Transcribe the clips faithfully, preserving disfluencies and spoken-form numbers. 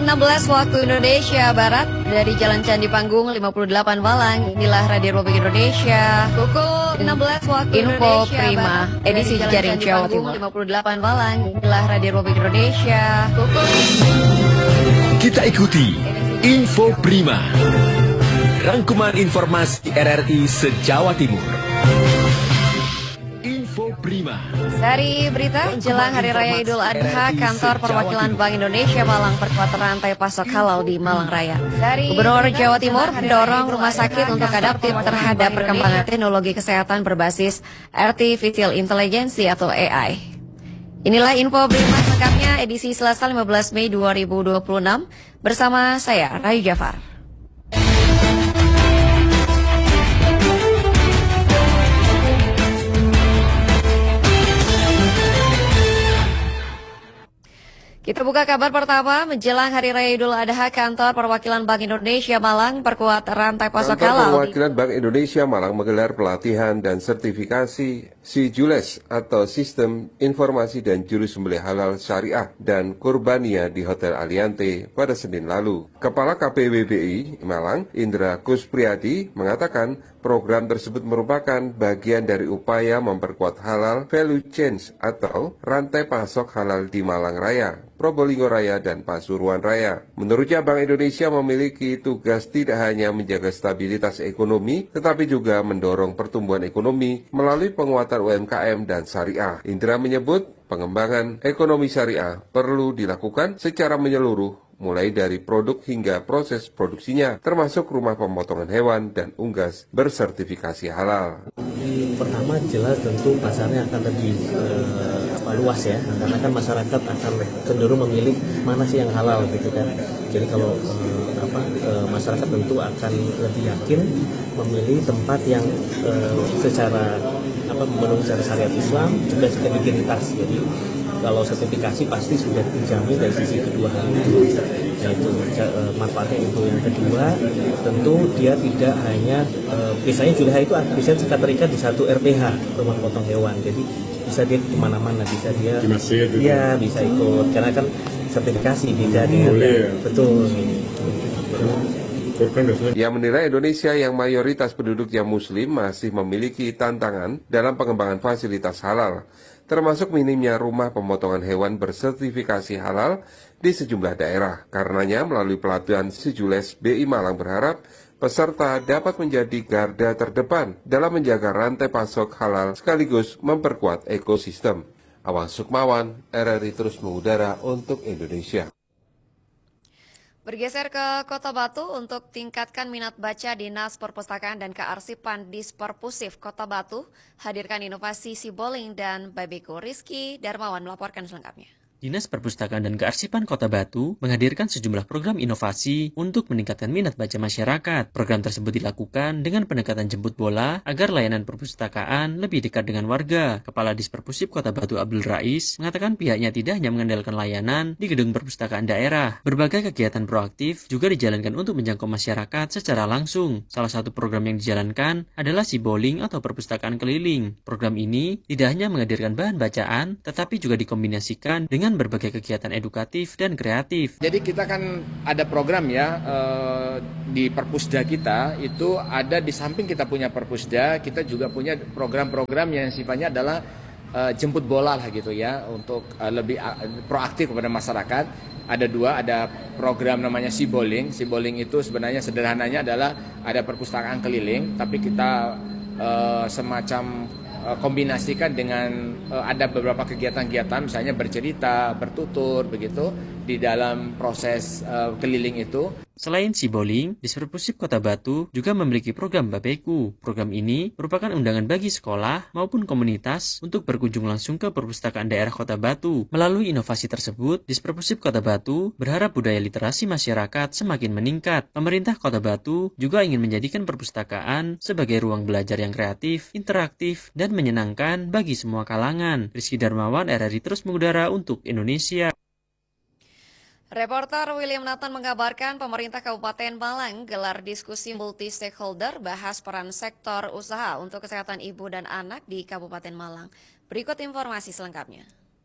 enam belas waktu Indonesia Barat dari Jalan Candi Panggung lima puluh delapan Malang. Inilah Radio Republik Indonesia. Pukul enam belas waktu Info Indonesia Prima, Barat, edisi dari Jaring Candi Jawa Panggung Timur. lima puluh delapan Malang. Inilah Radio Republik Indonesia. Pukul Kita ikuti Info Prima, rangkuman informasi R R I se-Jawa Timur. Info Prima. Dari berita jelang Hari Raya Idul Adha, Kantor Perwakilan Bank Indonesia Malang perkuat rantai pasok halal di Malang Raya. Gubernur Jawa Timur mendorong rumah sakit untuk adaptif terhadap perkembangan teknologi kesehatan berbasis Artificial Intelligence atau A I. Inilah info Prima lengkapnya edisi Selasa lima belas Mei dua ribu dua puluh enam bersama saya Rayu Jafar. Kita buka kabar pertama, menjelang Hari Raya Idul Adha, Kantor Perwakilan Bank Indonesia Malang perkuat rantai pasok Kantor halal. Perwakilan Bank Indonesia Malang menggelar pelatihan dan sertifikasi SIJULES atau Sistem Informasi dan Juru Sembelih Halal Syariah dan Kurbania di Hotel Aliante pada Senin lalu. Kepala K P W B I Malang, Indra Kuspriyadi, mengatakan program tersebut merupakan bagian dari upaya memperkuat halal value chain atau rantai pasok halal di Malang Raya, Probolinggo Raya, dan Pasuruan Raya. Menurutnya, Bank Indonesia memiliki tugas tidak hanya menjaga stabilitas ekonomi, tetapi juga mendorong pertumbuhan ekonomi melalui penguatan U M K M dan syariah. Indra menyebut pengembangan ekonomi syariah perlu dilakukan secara menyeluruh, mulai dari produk hingga proses produksinya, termasuk rumah pemotongan hewan dan unggas bersertifikasi halal. Pertama, jelas tentu pasarnya akan lebih eh, apa, luas ya, karena kan masyarakat akan cenderung memilih mana sih yang halal gitu kan. Jadi kalau eh, apa, eh, masyarakat tentu akan lebih yakin memilih tempat yang eh, secara apa memenuhi secara syariat Islam juga sebagai integritas. Jadi kalau sertifikasi pasti sudah dijamin dari sisi kedua hal itu, yaitu manfaatnya itu. Yang kedua, tentu dia tidak hanya biasanya Juleha itu bisa terikat di satu R P H, rumah potong hewan, jadi bisa dia kemana-mana, bisa dia ya bisa ikut, karena kan sertifikasi beda dengan betul. Ia menilai Indonesia yang mayoritas penduduknya muslim masih memiliki tantangan dalam pengembangan fasilitas halal, termasuk minimnya rumah pemotongan hewan bersertifikasi halal di sejumlah daerah. Karenanya, melalui pelatihan SIJULES, B I Malang berharap peserta dapat menjadi garda terdepan dalam menjaga rantai pasok halal sekaligus memperkuat ekosistem. Awan Sukmawan, R R I terus mengudara untuk Indonesia. Bergeser ke Kota Batu untuk tingkatkan minat baca, Dinas Perpustakaan dan Kearsipan Disperpusif Kota Batu hadirkan inovasi Siboling dan Babeku. Rizky Darmawan melaporkan selengkapnya. Dinas Perpustakaan dan Kearsipan Kota Batu menghadirkan sejumlah program inovasi untuk meningkatkan minat baca masyarakat. Program tersebut dilakukan dengan pendekatan jemput bola agar layanan perpustakaan lebih dekat dengan warga. Kepala Disperpusif Kota Batu Abdul Rais mengatakan pihaknya tidak hanya mengandalkan layanan di gedung perpustakaan daerah. Berbagai kegiatan proaktif juga dijalankan untuk menjangkau masyarakat secara langsung. Salah satu program yang dijalankan adalah Siboling atau perpustakaan keliling. Program ini tidak hanya menghadirkan bahan bacaan, tetapi juga dikombinasikan dengan berbagai kegiatan edukatif dan kreatif. Jadi kita kan ada program ya eh, di Perpusda kita, itu ada di samping kita punya Perpusda, kita juga punya program-program yang sifatnya adalah eh, jemput bola lah gitu ya, untuk eh, lebih uh, proaktif kepada masyarakat. Ada dua, ada program namanya Siboling. Siboling itu sebenarnya sederhananya adalah ada perpustakaan keliling, tapi kita eh, semacam kombinasikan dengan uh, ada beberapa kegiatan-kegiatan, misalnya bercerita, bertutur, begitu di dalam proses uh, keliling itu. Selain Siboling, Disperpusif Kota Batu juga memiliki program Babeku. Program ini merupakan undangan bagi sekolah maupun komunitas untuk berkunjung langsung ke perpustakaan daerah Kota Batu. Melalui inovasi tersebut, Disperpusif Kota Batu berharap budaya literasi masyarakat semakin meningkat. Pemerintah Kota Batu juga ingin menjadikan perpustakaan sebagai ruang belajar yang kreatif, interaktif, dan menyenangkan bagi semua kalangan. Rizky Darmawan, R R I terus mengudara untuk Indonesia. Reporter William Nathan mengabarkan pemerintah Kabupaten Malang gelar diskusi multi-stakeholder bahas peran sektor usaha untuk kesehatan ibu dan anak di Kabupaten Malang. Berikut informasi selengkapnya.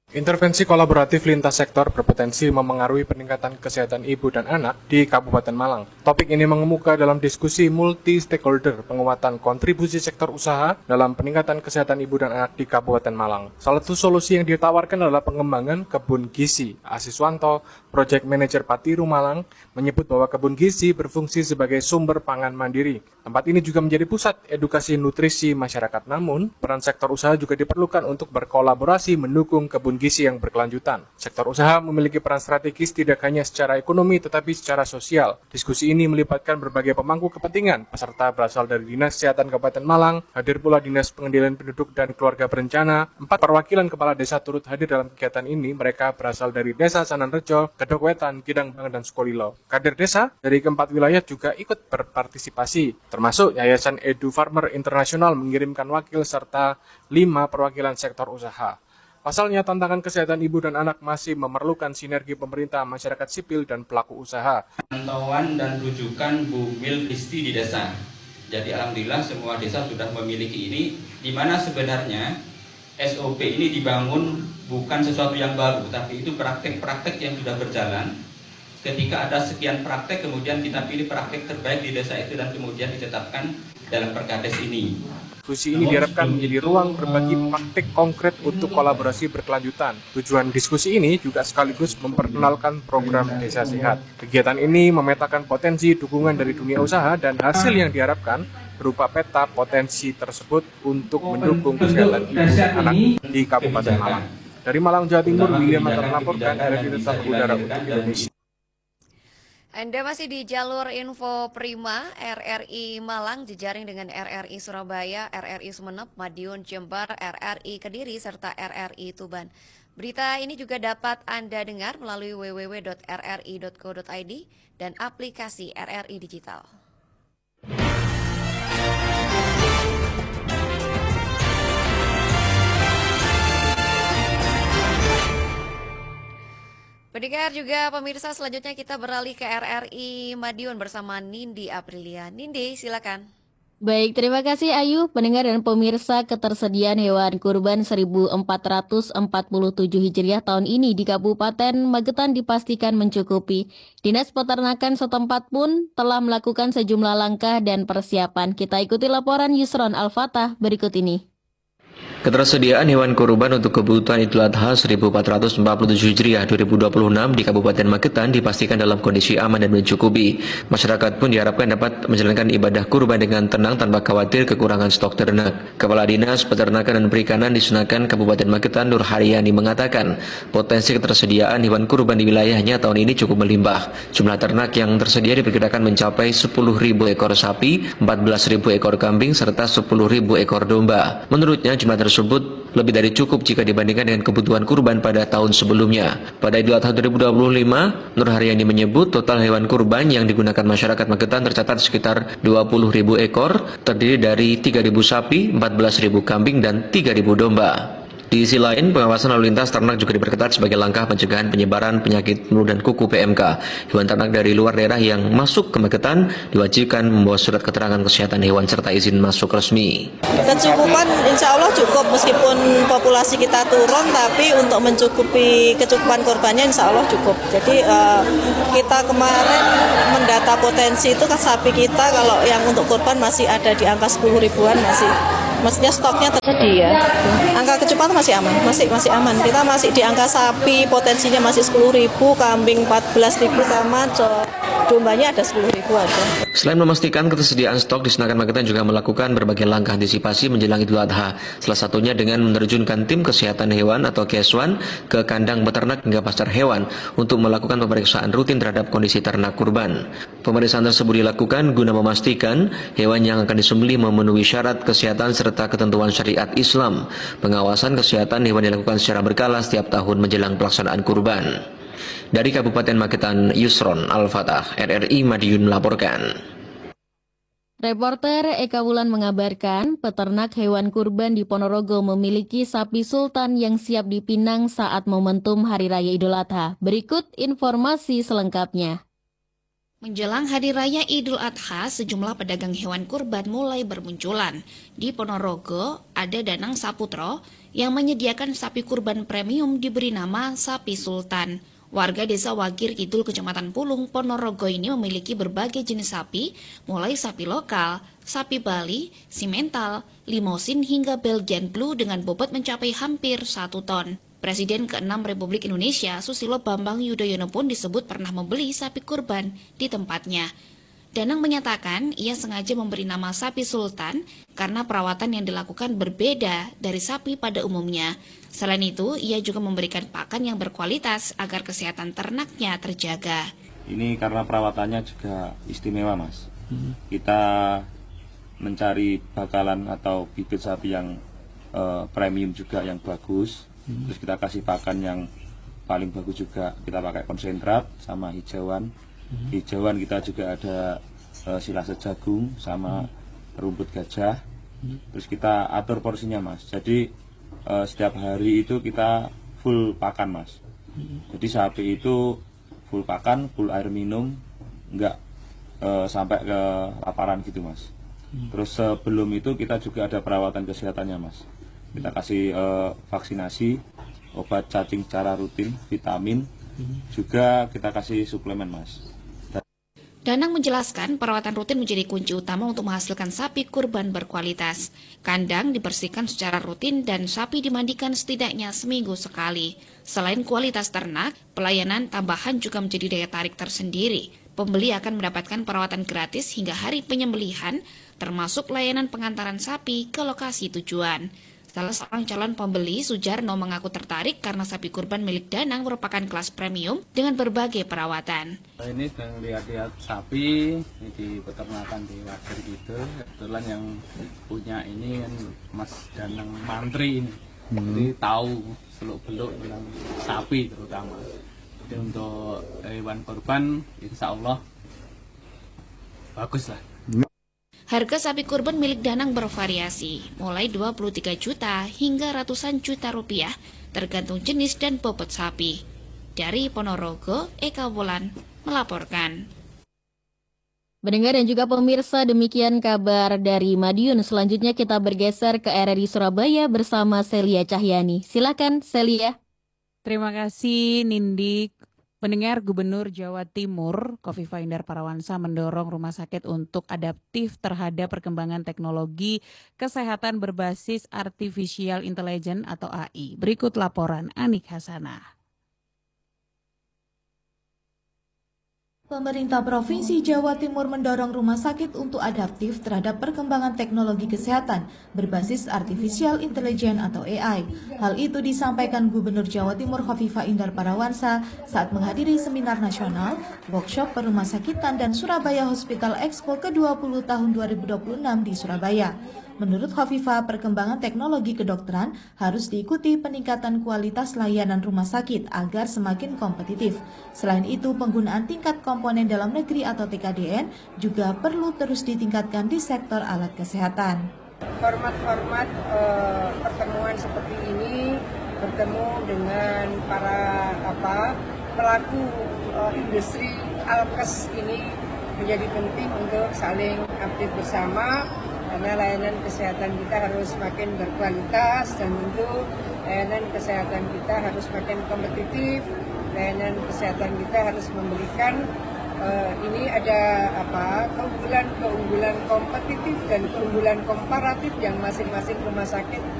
Intervensi kolaboratif lintas sektor berpotensi memengaruhi peningkatan kesehatan ibu dan anak di Kabupaten Malang. Topik ini mengemuka dalam diskusi multi-stakeholder penguatan kontribusi sektor usaha dalam peningkatan kesehatan ibu dan anak di Kabupaten Malang. Salah satu solusi yang ditawarkan adalah pengembangan kebun gizi. Asiswanto, Project Manager Patiru Malang, menyebut bahwa kebun gizi berfungsi sebagai sumber pangan mandiri. Tempat ini juga menjadi pusat edukasi nutrisi masyarakat. Namun, peran sektor usaha juga diperlukan untuk berkolaborasi mendukung kebun gizi yang berkelanjutan. Sektor usaha memiliki peran strategis tidak hanya secara ekonomi tetapi secara sosial. Diskusi ini melibatkan berbagai pemangku kepentingan. Peserta berasal dari Dinas Kesehatan Kabupaten Malang, hadir pula Dinas Pengendalian Penduduk dan Keluarga Berencana. Empat perwakilan kepala desa turut hadir dalam kegiatan ini. Mereka berasal dari Desa Sananrejo, Kedok Wetan, Kidang Bang, dan Sukolilo. Kader desa dari keempat wilayah juga ikut berpartisipasi, termasuk Yayasan Edu Farmer Internasional mengirimkan wakil serta lima perwakilan sektor usaha. Pasalnya, tantangan kesehatan ibu dan anak masih memerlukan sinergi pemerintah, masyarakat sipil, dan pelaku usaha. Pantauan dan rujukan Bu Mil Kristi di desa. Jadi alhamdulillah semua desa sudah memiliki ini, di mana sebenarnya S O P ini dibangun bukan sesuatu yang baru, tapi itu praktek-praktek yang sudah berjalan. Ketika ada sekian praktek, kemudian kita pilih praktek terbaik di desa itu dan kemudian ditetapkan dalam Perkades ini. Diskusi ini diharapkan menjadi ruang berbagi praktik konkret untuk kolaborasi berkelanjutan. Tujuan diskusi ini juga sekaligus memperkenalkan program Desa Sehat. Kegiatan ini memetakan potensi dukungan dari dunia usaha dan hasil yang diharapkan berupa peta potensi tersebut untuk mendukung kesehatan ibu dan anak di Kabupaten Malang. Dari Malang, Jawa Timur, William Matar melaporkan dari Tetap Udara untuk Indonesia. Anda masih di jalur info Prima. R R I Malang jejaring dengan R R I Surabaya, R R I Sumeneb, Madiun, Jember, R R I Kediri, serta R R I Tuban. Berita ini juga dapat Anda dengar melalui w w w titik r r i titik co titik i d dan aplikasi R R I Digital. Pendengar juga pemirsa, selanjutnya kita beralih ke R R I Madiun bersama Nindi Aprilia. Nindi, silakan. Baik, terima kasih Ayu. Pendengar dan pemirsa, ketersediaan hewan kurban seribu empat ratus empat puluh tujuh Hijriah tahun ini di Kabupaten Magetan dipastikan mencukupi. Dinas Peternakan setempat pun telah melakukan sejumlah langkah dan persiapan. Kita ikuti laporan Yusron Al-Fatah berikut ini. Ketersediaan hewan kurban untuk kebutuhan Idul Adha seribu empat ratus empat puluh tujuh Hijriah dua ribu dua puluh enam di Kabupaten Magetan dipastikan dalam kondisi aman dan mencukupi. Masyarakat pun diharapkan dapat menjalankan ibadah kurban dengan tenang tanpa khawatir kekurangan stok ternak. Kepala Dinas Peternakan dan Perikanan di Sunakan Kabupaten Magetan, Nur Haryani, mengatakan potensi ketersediaan hewan kurban di wilayahnya tahun ini cukup melimpah. Jumlah ternak yang tersedia diperkirakan mencapai sepuluh ribu ekor sapi, empat belas ribu ekor kambing, serta sepuluh ribu ekor domba. Menurutnya jumlah tersebut lebih dari cukup jika dibandingkan dengan kebutuhan kurban pada tahun sebelumnya. Pada Idul Adha dua ribu dua puluh lima, Nur Haryani menyebut total hewan kurban yang digunakan masyarakat Magetan tercatat sekitar dua puluh ribu ekor, terdiri dari tiga ribu sapi, empat belas ribu kambing, dan tiga ribu domba. Di sisi lain, pengawasan lalu lintas ternak juga diperketat sebagai langkah pencegahan penyebaran penyakit flu dan kuku P M K. Hewan ternak dari luar daerah yang masuk ke Magetan diwajibkan membawa surat keterangan kesehatan hewan serta izin masuk resmi. Kecukupan insya Allah cukup, meskipun populasi kita turun, tapi untuk mencukupi kecukupan korbannya insya Allah cukup. Jadi uh, kita kemarin mendata potensi itu kan sapi kita kalau yang untuk korban masih ada di angka sepuluh ribuan masih. Maksudnya stoknya tersedia. Angka kecukupan masih aman, masih masih aman. Kita masih di angka sapi potensinya masih sepuluh ribu, kambing empat belas ribu, sama dombanya ada sepuluh ribu aja. Selain memastikan ketersediaan stok, di Sunakan Magetan juga melakukan berbagai langkah antisipasi menjelang Idul Adha. Salah satunya dengan menerjunkan tim kesehatan hewan atau Keswan ke kandang peternak hingga pasar hewan untuk melakukan pemeriksaan rutin terhadap kondisi ternak kurban. Pemeriksaan tersebut dilakukan guna memastikan hewan yang akan disembelih memenuhi syarat kesehatan serta ketentuan syariat Islam. Pengawasan kesehatan hewan dilakukan secara berkala setiap tahun menjelang pelaksanaan kurban. Dari Kabupaten Magetan, Yusron Al-Fatah, R R I Madiun melaporkan. Reporter Eka Wulan mengabarkan, peternak hewan kurban di Ponorogo memiliki sapi sultan yang siap dipinang saat momentum Hari Raya Idul Adha. Berikut informasi selengkapnya. Menjelang Hari Raya Idul Adha, sejumlah pedagang hewan kurban mulai bermunculan. Di Ponorogo, ada Danang Saputro yang menyediakan sapi kurban premium diberi nama Sapi Sultan. Warga desa Wagir Kidul, Kecamatan Pulung, Ponorogo ini memiliki berbagai jenis sapi, mulai sapi lokal, sapi Bali, simental, limosin hingga Belgian Blue dengan bobot mencapai hampir satu ton. Presiden keenam Republik Indonesia, Susilo Bambang Yudhoyono pun disebut pernah membeli sapi kurban di tempatnya. Danang menyatakan ia sengaja memberi nama sapi Sultan karena perawatan yang dilakukan berbeda dari sapi pada umumnya. Selain itu, ia juga memberikan pakan yang berkualitas agar kesehatan ternaknya terjaga. Ini karena perawatannya juga istimewa, Mas. Hmm. Kita mencari bakalan atau bibit sapi yang uh, premium juga yang bagus. Hmm. Terus kita kasih pakan yang paling bagus juga, kita pakai konsentrat sama hijauan. Hmm. Hijauan kita juga ada uh, silase jagung sama hmm. rumput gajah. Hmm. Terus kita atur porsinya, Mas. Jadi uh, setiap hari itu kita full pakan, Mas. Hmm. Jadi sapi itu full pakan, full air minum, enggak uh, sampai ke laparan gitu, Mas. Hmm. Terus sebelum itu kita juga ada perawatan kesehatannya, Mas. Kita kasih uh, vaksinasi, obat cacing secara rutin, vitamin, hmm. juga kita kasih suplemen, Mas. Dan Danang menjelaskan perawatan rutin menjadi kunci utama untuk menghasilkan sapi kurban berkualitas. Kandang dibersihkan secara rutin dan sapi dimandikan setidaknya seminggu sekali. Selain kualitas ternak, pelayanan tambahan juga menjadi daya tarik tersendiri. Pembeli akan mendapatkan perawatan gratis hingga hari penyembelihan, termasuk layanan pengantaran sapi ke lokasi tujuan. Salah seorang calon pembeli, Sujarno, mengaku tertarik karena sapi kurban milik Danang merupakan kelas premium dengan berbagai perawatan. Ini sedang lihat-lihat sapi di peternakan di Wagir gitu. Kebetulan yang punya ini kan Mas Danang Mantri ini. Hmm. Jadi tahu seluk-beluk tentang sapi terutama. Jadi untuk hewan kurban insya Allah bagus lah. Harga sapi kurban milik Danang bervariasi, mulai dua puluh tiga juta hingga ratusan juta rupiah, tergantung jenis dan bobot sapi. Dari Ponorogo, Eka Wulan melaporkan. Mendengar dan juga pemirsa, demikian kabar dari Madiun. Selanjutnya kita bergeser ke R R I Surabaya bersama Celia Cahyani. Silakan, Celia. Terima kasih, Nindi. Mendengar Gubernur Jawa Timur, Khofifah Indar Parawansa mendorong rumah sakit untuk adaptif terhadap perkembangan teknologi kesehatan berbasis Artificial Intelligence atau A I. Berikut laporan Anik Hasanah. Pemerintah Provinsi Jawa Timur mendorong rumah sakit untuk adaptif terhadap perkembangan teknologi kesehatan berbasis Artificial Intelligence atau A I. Hal itu disampaikan Gubernur Jawa Timur Khofifah Indar Parawansa saat menghadiri seminar nasional workshop Perumah Sakitan dan Surabaya Hospital Expo ke dua puluh tahun dua ribu dua puluh enam di Surabaya. Menurut Khofifah, perkembangan teknologi kedokteran harus diikuti peningkatan kualitas layanan rumah sakit agar semakin kompetitif. Selain itu, penggunaan tingkat komponen dalam negeri atau T K D N juga perlu terus ditingkatkan di sektor alat kesehatan. Format-format uh, pertemuan seperti ini, bertemu dengan para apa pelaku uh, industri alkes ini menjadi penting untuk saling update bersama. Karena layanan kesehatan kita harus makin berkualitas dan tentu layanan kesehatan kita harus makin kompetitif. Layanan kesehatan kita harus memberikan uh, ini ada apa keunggulan-keunggulan kompetitif dan keunggulan komparatif yang masing-masing rumah sakit